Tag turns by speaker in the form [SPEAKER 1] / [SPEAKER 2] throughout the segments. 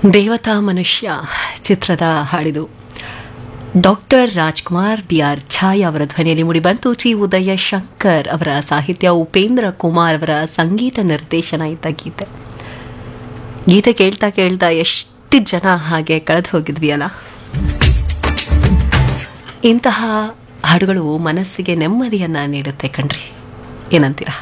[SPEAKER 1] ದೇವತಾ ಮನುಷ್ಯ ಚಿತ್ರದ ಹಾಡಿದು ಡಾಕ್ಟರ್ ರಾಜ್ಕುಮಾರ್ ಬಿಆರ್ ಛಾಯಾ ಅವರ ಧ್ವನಿಯಲ್ಲಿ ಮೂಡಿಬಂತು. ಚಿ ಉದಯ ಶಂಕರ್ ಅವರ ಸಾಹಿತ್ಯ, ಉಪೇಂದ್ರ ಕುಮಾರ್ ಅವರ ಸಂಗೀತ ನಿರ್ದೇಶನ ಇದ್ದ ಗೀತೆ ಕೇಳ್ತಾ ಕೇಳ್ತಾ ಎಷ್ಟು ಜನ ಹಾಗೆ ಕಳೆದು ಹೋಗಿದ್ವಿ ಅಲ್ಲ. ಇಂತಹ ಹಾಡುಗಳು ಮನಸ್ಸಿಗೆ ನೆಮ್ಮದಿಯನ್ನ ನೀಡುತ್ತೆ ಕಣ್ರಿ, ಏನಂತೀರಾ?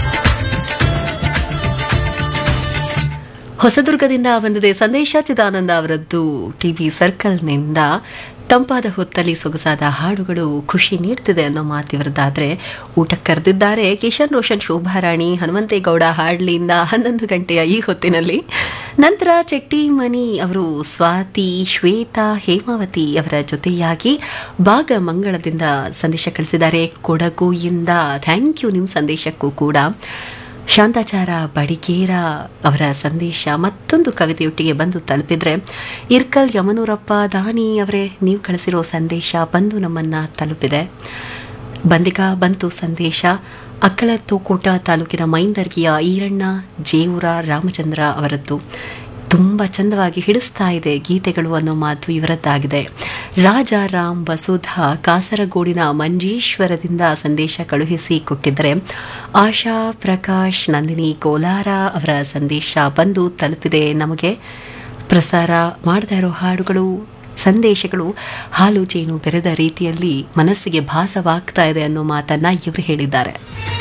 [SPEAKER 1] ಹೊಸದುರ್ಗದಿಂದ ಬಂದಿದೆ ಸಂದೇಶ. ಚಿದಾನಂದ ಅವರದ್ದು ಟಿವಿ ಸರ್ಕಲ್ನಿಂದ ತಂಪಾದ ಹೊತ್ತಲ್ಲಿ ಸೊಗಸಾದ ಹಾಡುಗಳು ಖುಷಿ ನೀಡ್ತಿದೆ ಅನ್ನೋ ಮಾತಿವರದ್ದಾದ್ರೆ ಊಟಕ್ಕೆ ಕರೆದಿದ್ದಾರೆ. ಕಿಶನ್ ರೋಷನ್, ಶೋಭಾರಾಣಿ, ಹನುಮಂತೇಗೌಡ ಹಾಡ್ಲಿಯಿಂದ 11 ಗಂಟೆಯ ಈ ಹೊತ್ತಿನಲ್ಲಿ. ನಂತರ ಚೆಟ್ಟಿಮನಿ ಅವರು ಸ್ವಾತಿ, ಶ್ವೇತಾ, ಹೇಮಾವತಿ ಅವರ ಜೊತೆಯಾಗಿ ಭಾಗಮಂಗಳದಿಂದ ಸಂದೇಶ ಕಳಿಸಿದ್ದಾರೆ. ಕೊಡಗುಯಿಂದ ಥ್ಯಾಂಕ್ ಯು ನಿಮ್ಮ ಸಂದೇಶಕ್ಕೂ ಕೂಡ. ಶಾಂತಾಚಾರ ಬಡಿಗೇರ ಅವರ ಸಂದೇಶ ಮತ್ತೊಂದು ಕವಿತೆಯೊಟ್ಟಿಗೆ ಬಂದು ತಲುಪಿದ್ರೆ. ಇರ್ಕಲ್ ಯಮನೂರಪ್ಪ ದಾನಿ ಅವರೇ, ನೀವು ಕಳಿಸಿರೋ ಸಂದೇಶ ಬಂದು ನಮ್ಮನ್ನ ತಲುಪಿದೆ. ಬಂತು ಸಂದೇಶ. ಅಕ್ಕಲತೋಕೋಟ ತಾಲೂಕಿನ ಮೈಂದರ್ಗಿಯ ಈರಣ್ಣ ಜೇವೂರ ರಾಮಚಂದ್ರ ಅವರದ್ದು. ತುಂಬ ಚಂದವಾಗಿ ಹಿಡಿಸ್ತಾ ಇದೆ ಗೀತೆಗಳು ಅನ್ನೋ ಮಾತು ಇವರದ್ದಾಗಿದೆ. ರಾಜಾರಾಮ್ ವಸುಧಾ ಕಾಸರಗೋಡಿನ ಮಂಜೇಶ್ವರದಿಂದ ಸಂದೇಶ ಕಳುಹಿಸಿ ಕೊಟ್ಟಿದ್ದರೆ. ಆಶಾ ಪ್ರಕಾಶ್ ನಂದಿನಿ ಕೋಲಾರ ಅವರ ಸಂದೇಶ ಬಂದು ತಲುಪಿದೆ. ನಮಗೆ ಪ್ರಸಾರ ಮಾಡ್ತಾ ಇರೋ ಹಾಡುಗಳು, ಸಂದೇಶಗಳು ಹಾಲು ಜೇನು ಬೆರೆದ ರೀತಿಯಲ್ಲಿ ಮನಸ್ಸಿಗೆ ಭಾಸವಾಗ್ತಾ ಇದೆ ಅನ್ನೋ ಮಾತನ್ನ ಇವರು ಹೇಳಿದ್ದಾರೆ.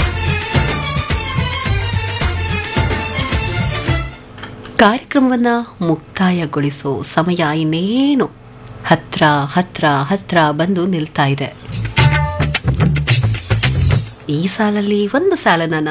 [SPEAKER 1] ಕಾರ್ಯಕ್ರಮವನ್ನ ಮುಕ್ತಾಯಗೊಳಿಸೋ ಸಮಯ ಇನ್ನೇನು ಹತ್ರ ಬಂದು ನಿಲ್ತಾ ಇದೆ. ಈ ಸಾಲಲ್ಲಿ ಒಂದು ಸಾಲನ್ನ